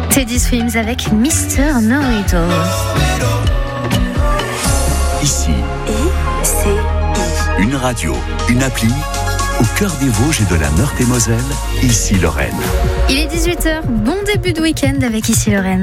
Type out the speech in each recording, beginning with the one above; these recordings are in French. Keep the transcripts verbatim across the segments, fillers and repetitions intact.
Teddy Swims avec mister Norito. Ici, I C I. une radio, une appli, au cœur des Vosges et de la Meurthe-et-Moselle, Ici Lorraine. Il est dix-huit heures, bon début de week-end avec Ici Lorraine.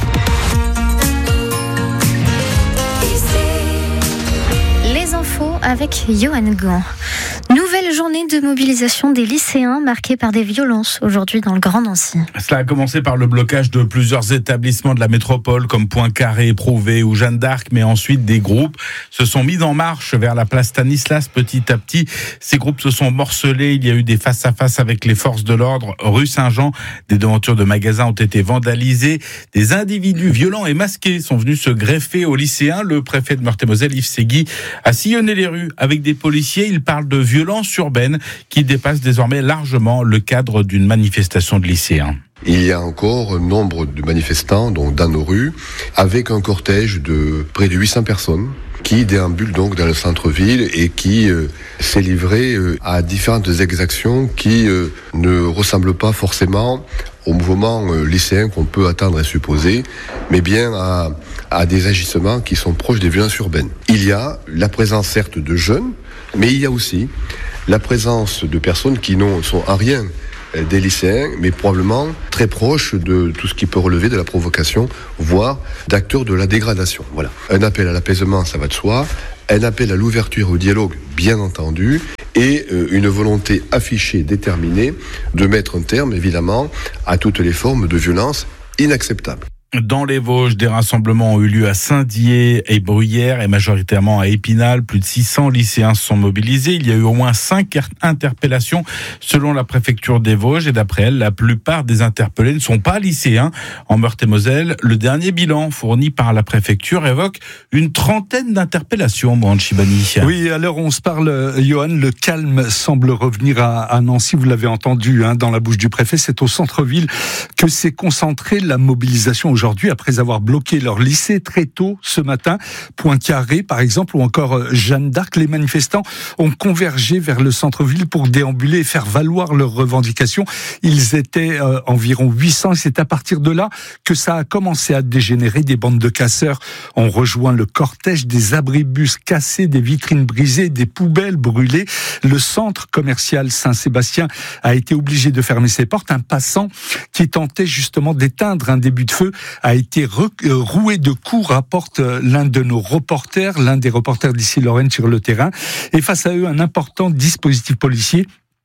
Les infos avec Johan Gant. Nouvelle journée de mobilisation des lycéens marquée par des violences aujourd'hui dans le Grand Nancy. Cela a commencé par le blocage de plusieurs établissements de la métropole comme Poincaré, Prouvé ou Jeanne d'Arc, mais ensuite des groupes se sont mis en marche vers la place Stanislas petit à petit. Ces groupes se sont morcelés, il y a eu des face-à-face avec les forces de l'ordre rue Saint-Jean, des devantures de magasins ont été vandalisées, des individus violents et masqués sont venus se greffer aux lycéens. Le préfet de Meurthe-et-Moselle, Yves Segui, a sillonné les rues avec des policiers. Il parle de violence urbaine qui dépasse désormais largement le cadre d'une manifestation de lycéens. Il y a encore nombre de manifestants donc dans nos rues, avec un cortège de près de huit cents personnes qui déambulent donc dans le centre-ville et qui euh, s'est livré euh, à différentes exactions qui euh, ne ressemblent pas forcément au mouvement euh, lycéen qu'on peut attendre et supposer, mais bien à, à des agissements qui sont proches des violences urbaines. Il y a la présence certes de jeunes, mais il y a aussi la présence de personnes qui ne sont en rien des lycéens, mais probablement très proches de tout ce qui peut relever de la provocation, voire d'acteurs de la dégradation. Voilà. Un appel à l'apaisement, ça va de soi, un appel à l'ouverture au dialogue, bien entendu, et euh, une volonté affichée, déterminée, de mettre un terme, évidemment, à toutes les formes de violence inacceptables. Dans les Vosges, des rassemblements ont eu lieu à Saint-Dié et Bruyères et majoritairement à Épinal. Plus de six cents lycéens se sont mobilisés. Il y a eu au moins cinq interpellations selon la préfecture des Vosges et d'après elle, la plupart des interpellés ne sont pas lycéens. En Meurthe-et-Moselle, le dernier bilan fourni par la préfecture évoque une trentaine d'interpellations, Mohamed Chibani. Oui, à l'heure où on se parle, Johan, le calme semble revenir à, à Nancy. Vous l'avez entendu hein, dans la bouche du préfet. C'est au centre-ville que s'est concentrée la mobilisation aujourd'hui, après avoir bloqué leur lycée très tôt ce matin. Poincaré, par exemple, ou encore Jeanne d'Arc, les manifestants ont convergé vers le centre-ville pour déambuler et faire valoir leurs revendications. Ils étaient euh, environ huit cents et c'est à partir de là que ça a commencé à dégénérer. Des bandes de casseurs ont rejoint le cortège, des abribus cassés, des vitrines brisées, des poubelles brûlées. Le centre commercial Saint-Sébastien a été obligé de fermer ses portes. Un passant qui tentait justement d'éteindre un début de feu a été roué de coups, rapporte l'un de nos reporters, l'un des reporters d'Ici Lorraine sur le terrain. Et face à eux, un important dispositif policier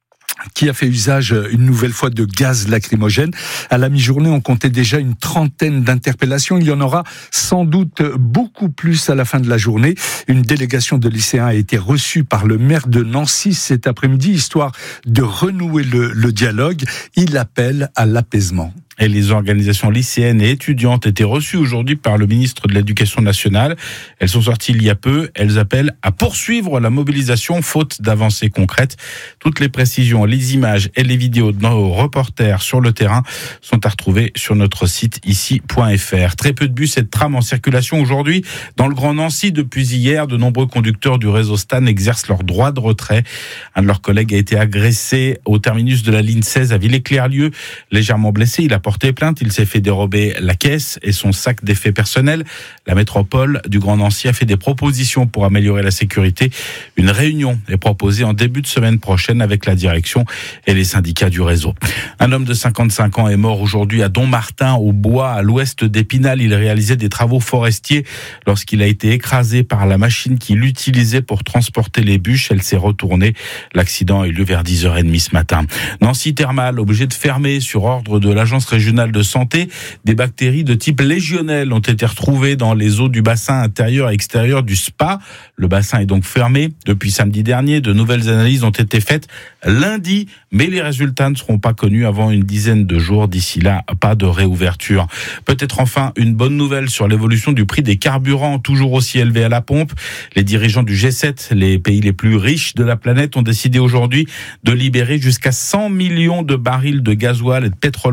qui a fait usage une nouvelle fois de gaz lacrymogène. À la mi-journée, on comptait déjà une trentaine d'interpellations. Il y en aura sans doute beaucoup plus à la fin de la journée. Une délégation de lycéens a été reçue par le maire de Nancy cet après-midi, histoire de renouer le, le dialogue. Il appelle à l'apaisement. Et les organisations lycéennes et étudiantes étaient reçues aujourd'hui par le ministre de l'Éducation nationale. Elles sont sorties il y a peu. Elles appellent à poursuivre la mobilisation faute d'avancées concrètes. Toutes les précisions, les images et les vidéos de nos reporters sur le terrain sont à retrouver sur notre site ici point f r. Très peu de bus et de trams en circulation aujourd'hui dans le Grand Nancy. Depuis hier, de nombreux conducteurs du réseau Stan exercent leur droit de retrait. Un de leurs collègues a été agressé au terminus de la ligne seize à Villers-Clerlieu, légèrement blessé. Il a porté plainte, il s'est fait dérober la caisse et son sac d'effets personnels. La métropole du Grand Nancy a fait des propositions pour améliorer la sécurité. Une réunion est proposée en début de semaine prochaine avec la direction et les syndicats du réseau. Un homme de cinquante-cinq ans est mort aujourd'hui à Dommartin, au Bois, à l'ouest d'Épinal. Il réalisait des travaux forestiers lorsqu'il a été écrasé par la machine qu'il utilisait pour transporter les bûches. Elle s'est retournée. L'accident a eu lieu vers dix heures trente ce matin. Nancy Thermal, obligé de fermer sur ordre de l'agence régionale de santé. Des bactéries de type légionnel ont été retrouvées dans les eaux du bassin intérieur et extérieur du spa. Le bassin est donc fermé depuis samedi dernier. De nouvelles analyses ont été faites lundi, mais les résultats ne seront pas connus avant une dizaine de jours. D'ici là, pas de réouverture. Peut-être enfin une bonne nouvelle sur l'évolution du prix des carburants, toujours aussi élevé à la pompe. Les dirigeants du G sept, les pays les plus riches de la planète, ont décidé aujourd'hui de libérer jusqu'à cent millions de barils de gasoil et de pétrole brut dans les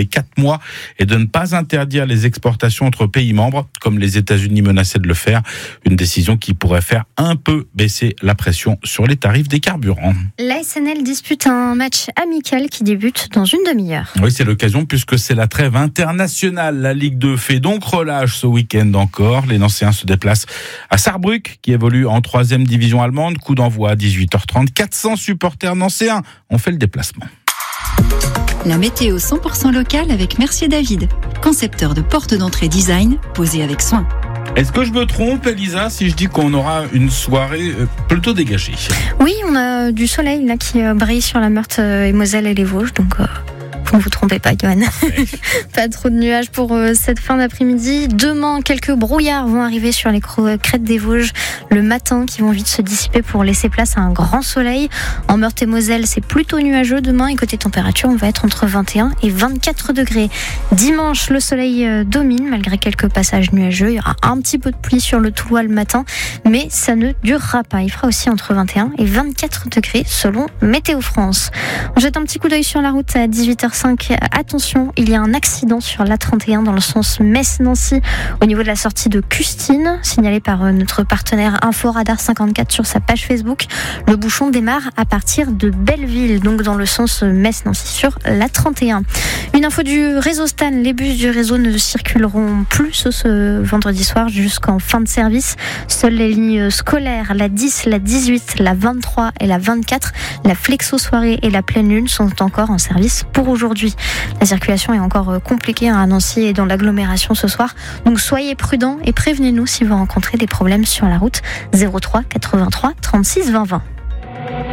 les quatre mois et de ne pas interdire les exportations entre pays membres, comme les États-Unis menaçaient de le faire. Une décision qui pourrait faire un peu baisser la pression sur les tarifs des carburants. L'A S N L dispute un match amical qui débute dans une demi-heure. Oui, c'est l'occasion puisque c'est la trêve internationale. La Ligue deux fait donc relâche ce week-end encore. Les Nancéens se déplacent à Saarbrück, qui évolue en troisième division allemande. Coup d'envoi à dix-huit heures trente. quatre cents supporters nancéens ont fait le déplacement. La météo cent pour cent locale avec Mercier David, concepteur de portes d'entrée design posées avec soin. Est-ce que je me trompe, Elisa, si je dis qu'on aura une soirée plutôt dégagée ? Oui, on a du soleil là qui brille sur la Meurthe et Moselle et les Vosges, donc euh, vous ne vous trompez pas, Johan. Pas trop de nuages pour euh, cette fin d'après-midi. Demain, quelques brouillards vont arriver sur les crêtes des Vosges le matin, qui vont vite se dissiper pour laisser place à un grand soleil. En Meurthe et Moselle, c'est plutôt nuageux demain, et côté température, on va être entre vingt et un et vingt-quatre degrés. Dimanche, le soleil domine malgré quelques passages nuageux. Il y aura un petit peu de pluie sur le Toulois le matin, mais ça ne durera pas. Il fera aussi entre vingt et un et vingt-quatre degrés selon Météo France. On jette un petit coup d'œil sur la route à dix-huit heures cinq. Attention, il y a un accident sur l'A trente et un dans le sens Metz-Nancy au niveau de la sortie de Custine, signalé par notre partenaire Inforadar cinquante-quatre sur sa page Facebook. Le bouchon démarre à partir de Belleville, donc dans le sens Metz-Nancy sur l'A trente et un. Une info du réseau Stan, les bus du réseau ne circuleront plus ce, ce vendredi soir jusqu'en fin de service. Seules les lignes scolaires, la dix, la dix-huit, la vingt-trois et la vingt-quatre, la flexo soirée et la pleine lune sont encore en service pour aujourd'hui. La circulation est encore compliquée à Nancy et dans l'agglomération ce soir, donc soyez prudents et prévenez-nous si vous rencontrez des problèmes sur la route. zéro trois quatre-vingt-trois trente-six vingt vingt.